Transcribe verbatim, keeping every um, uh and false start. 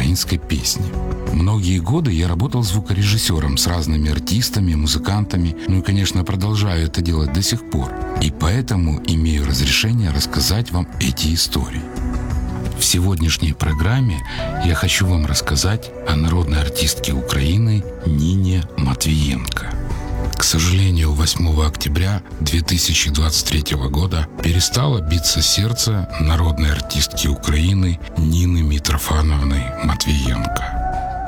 украинской песни. Многие годы я работал звукорежиссером с разными артистами, музыкантами, ну и, конечно, продолжаю это делать до сих пор. И поэтому имею разрешение рассказать вам эти истории. В сегодняшней программе я хочу вам рассказать о народной артистке Украины Нине Матвиенко. К сожалению, восьмого октября две тысячи двадцать третьего года перестало биться сердце народной артистки Украины Нины Митрофановны Матвиенко.